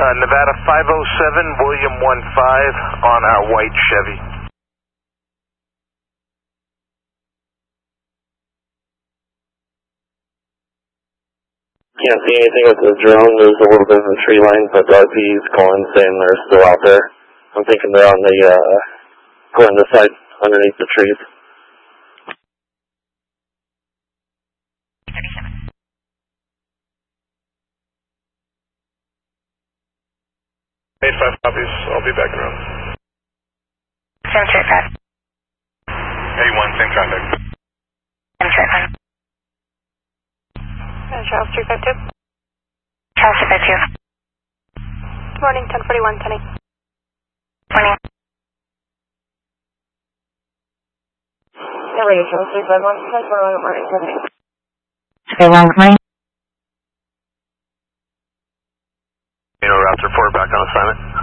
Nevada 507, William 15 on our white Chevy. Can't see anything with the drone. There's a little bit of a tree line, but the RP is calling saying they're still out there. I'm thinking they're on the, going this side underneath the trees. 85 copies. I'll be back around. Same traffic. 81, same traffic. Same traffic. Charles 352. Charles 352. Morning, 1041, Kenny. Morning. Yeah, radio Charles 351. 1041, morning, Kenny. Okay, well, good morning. Raptor 4 back on assignment.